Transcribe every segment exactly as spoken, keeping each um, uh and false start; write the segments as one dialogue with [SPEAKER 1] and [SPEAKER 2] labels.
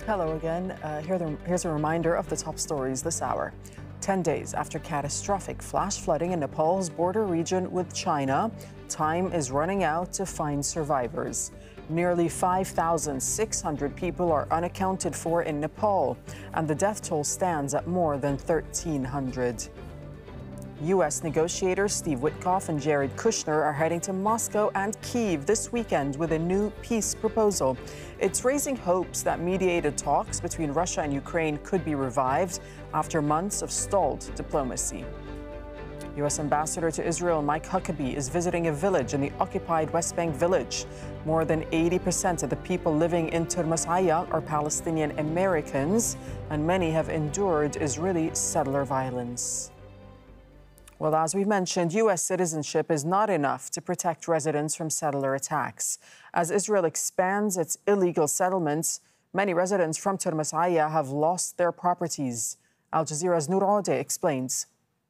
[SPEAKER 1] Hello again. Uh, here the, here's a reminder of the top stories this hour. Ten days after catastrophic flash flooding in Nepal's border region with China, time is running out to find survivors. Nearly five thousand six hundred people are unaccounted for in Nepal, and the death toll stands at more than thirteen hundred. U S negotiators Steve Witkoff and Jared Kushner are heading to Moscow and Kyiv this weekend with a new peace proposal. It's raising hopes that mediated talks between Russia and Ukraine could be revived after months of stalled diplomacy. U S Ambassador to Israel Mike Huckabee is visiting a village in the occupied West Bank village. More than eighty percent of the people living in Turmus Aya are Palestinian Americans, and many have endured Israeli settler violence. Well, as we've mentioned, U S citizenship is not enough to protect residents from settler attacks. As Israel expands its illegal settlements, many residents from Turmus Aya have lost their properties. Al Jazeera's Noor Odeh explains.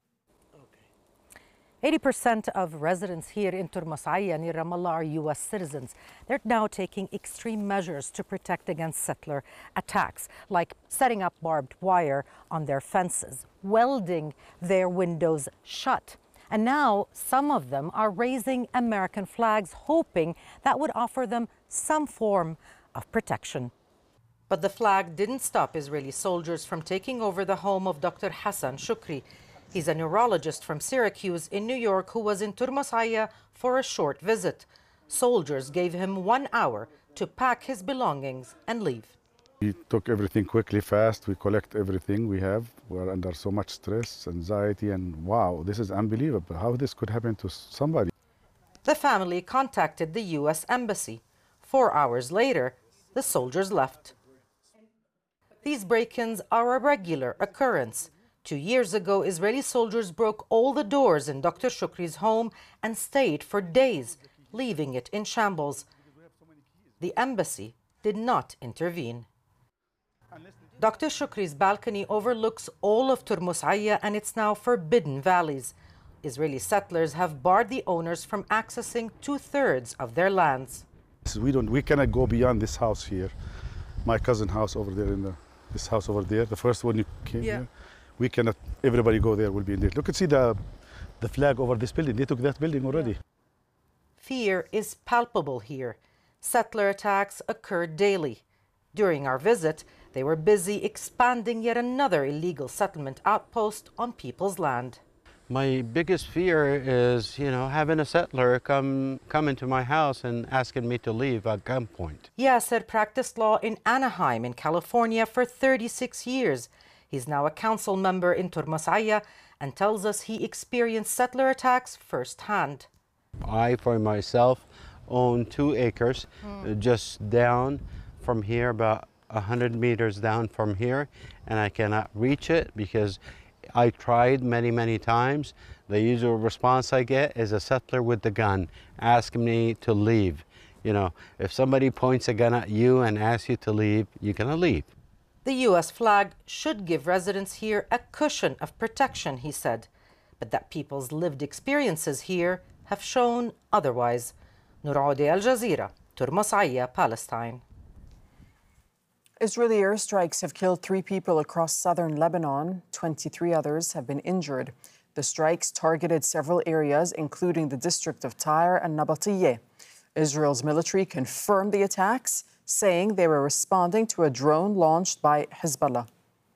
[SPEAKER 2] eighty percent of residents here in Turmus Aya near Ramallah are U S citizens. They're now taking extreme measures to protect against settler attacks, like setting up barbed wire on their fences, welding their windows shut. And now some of them are raising American flags, hoping that would offer them some form of protection. But the flag didn't stop Israeli soldiers from taking over the home of Doctor Hassan Shukri. He's a neurologist from Syracuse in New York who was in Turmus Aya for a short visit. Soldiers gave him one hour to pack his belongings and leave.
[SPEAKER 3] We took everything quickly, fast. We collect everything we have. We're under so much stress, anxiety, and wow, this is unbelievable. How this could happen to somebody?
[SPEAKER 2] The family contacted the U S Embassy. Four hours later, the soldiers left. These break-ins are a regular occurrence. Two years ago, Israeli soldiers broke all the doors in Doctor Shukri's home and stayed for days, leaving it in shambles. The embassy did not intervene. Doctor Shukri's balcony overlooks all of Turmus Aya and its now forbidden valleys. Israeli settlers have barred the owners from accessing two-thirds of their lands.
[SPEAKER 3] We don't. We cannot go beyond this house here. My cousin's house over there, in the this house over there, the first one you came
[SPEAKER 2] Yeah.
[SPEAKER 3] here. We cannot, everybody go there, will be in there. Look and see the, the flag over this building. They took that building already.
[SPEAKER 2] Fear is palpable here. Settler attacks occur daily. During our visit, they were busy expanding yet another illegal settlement outpost on people's land.
[SPEAKER 4] My biggest fear is, you know, having a settler come, come into my house and asking me to leave at gunpoint.
[SPEAKER 2] Yasser practiced law in Anaheim in California for thirty-six years. He's now a council member in Turmus Aya and tells us he experienced settler attacks firsthand.
[SPEAKER 4] I, for myself, own two acres mm. just down from here, about one hundred meters down from here, and I cannot reach it because I tried many, many times. The usual response I get is a settler with the gun asking me to leave. You know, if somebody points a gun at you and asks you to leave, you're gonna leave.
[SPEAKER 2] The U S flag should give residents here a cushion of protection, he said, but that people's lived experiences here have shown otherwise. Noor Odeh, Al Jazeera, Turmus Aya, Palestine.
[SPEAKER 1] Israeli airstrikes have killed three people across southern Lebanon. twenty-three others have been injured. The strikes targeted several areas, including the district of Tyre and Nabatiyeh. Israel's military confirmed the attacks, saying they were responding to a drone launched by Hezbollah.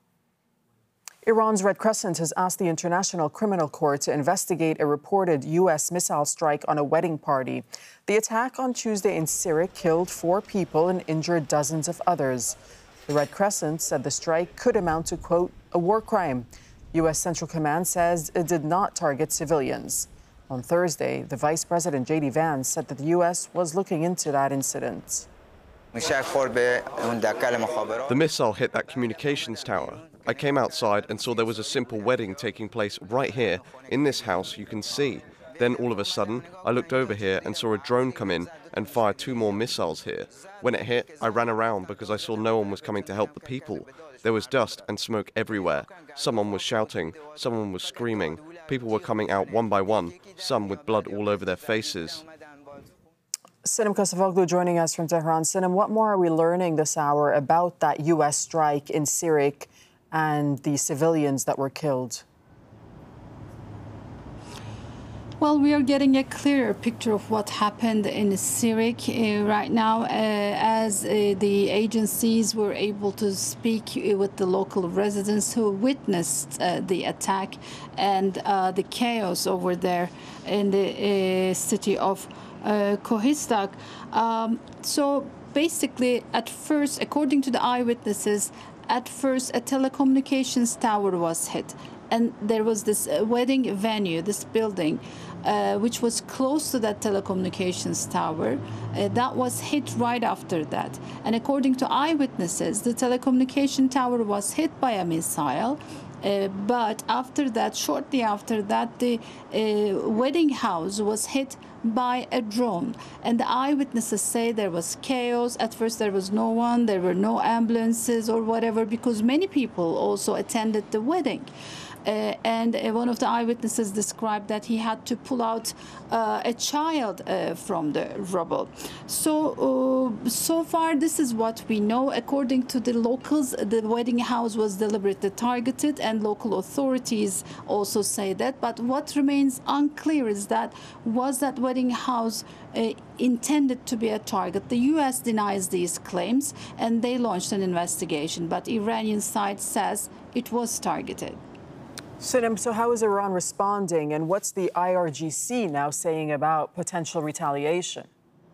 [SPEAKER 1] Iran's Red Crescent has asked the International Criminal Court to investigate a reported U S missile strike on a wedding party. The attack on Tuesday in Syria killed four people and injured dozens of others. The Red Crescent said the strike could amount to, quote, a war crime. U S Central Command says it did not target civilians. On Thursday, the Vice President J D Vance said that the U S was looking into that incident.
[SPEAKER 5] The missile hit that communications tower. I came outside and saw there was a simple wedding taking place right here, in this house you can see. Then all of a sudden, I looked over here and saw a drone come in and fire two more missiles here. When it hit, I ran around because I saw no one was coming to help the people. There was dust and smoke everywhere. Someone was shouting, someone was screaming. People were coming out one by one, some with blood all over their faces.
[SPEAKER 1] Sinem Kasavoglu joining us from Tehran. Sinem, what more are we learning this hour about that U S strike in Sirik and the civilians that were killed?
[SPEAKER 6] Well, we are getting a clearer picture of what happened in Sirik uh, right now, uh, as uh, the agencies were able to speak uh, with the local residents who witnessed uh, the attack and uh, the chaos over there in the uh, city of uh, Kohistak. Um, so basically, at first, according to the eyewitnesses, at first a telecommunications tower was hit. And there was this uh, wedding venue, this building, uh, which was close to that telecommunications tower, uh, that was hit right after that. And according to eyewitnesses, the telecommunication tower was hit by a missile. Uh, but after that, shortly after that, the uh, wedding house was hit by a drone. And the eyewitnesses say there was chaos. At first, there was no one, there were no ambulances or whatever, because many people also attended the wedding. Uh, and uh, one of the eyewitnesses described that he had to pull out uh, a child uh, from the rubble. So, uh, so far, this is what we know. According to the locals, the wedding house was deliberately targeted, and local authorities also say that. But what remains unclear is that was that wedding house uh, intended to be a target? The U S denies these claims, and they launched an investigation. But Iranian side says it was targeted.
[SPEAKER 1] Sinem, so how is Iran responding, and what's the I R G C now saying about potential retaliation?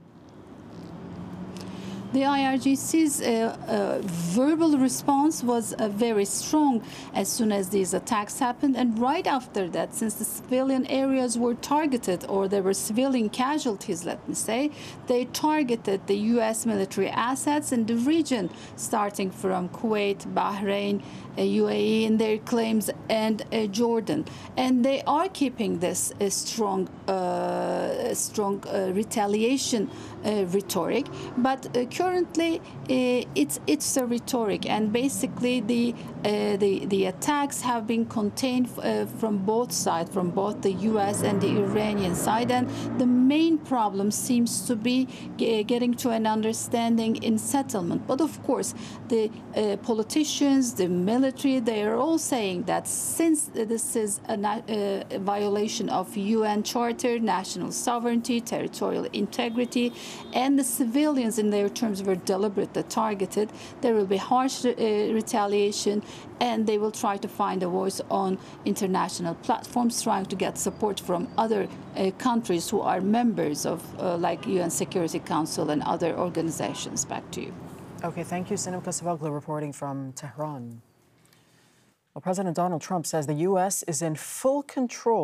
[SPEAKER 6] The I R G C's uh, uh, verbal response was uh, very strong as soon as these attacks happened. And right after that, since the civilian areas were targeted, or there were civilian casualties, let me say, they targeted the U S military assets in the region, starting from Kuwait, Bahrain, uh, U A E in their claims, and uh, Jordan. And they are keeping this uh, strong, uh, strong uh, retaliation uh, rhetoric. But uh, currently, uh, it's it's a rhetoric, and basically the uh, the the attacks have been contained uh, from both sides, from both the U S and the Iranian side, and the main problem seems to be g- getting to an understanding in settlement. But of course, the uh, politicians, the military, they are all saying that since this is a, na- uh, a violation of U N Charter, national sovereignty, territorial integrity, and the civilians in their terms were deliberately targeted, there will be harsh uh, retaliation, and they will try to find a voice on international platforms, trying to get support from other uh, countries who are members of, uh, like U N Security Council and other organizations. Back to you.
[SPEAKER 1] Okay, thank you, Sinem Kasavoglu, reporting from Tehran. Well, President Donald Trump says the U S is in full control